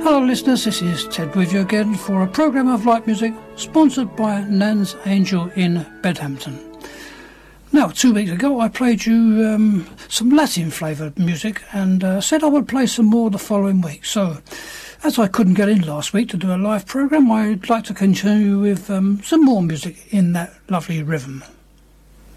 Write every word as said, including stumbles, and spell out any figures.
Hello listeners, this is Ted with you again for a programme of light music sponsored by Nan's Angel in Bedhampton. Now, two weeks ago I played you um, some Latin flavoured music and uh, said I would play some more the following week. So, as I couldn't get in last week to do a live programme, I'd like to continue with um, some more music in that lovely rhythm.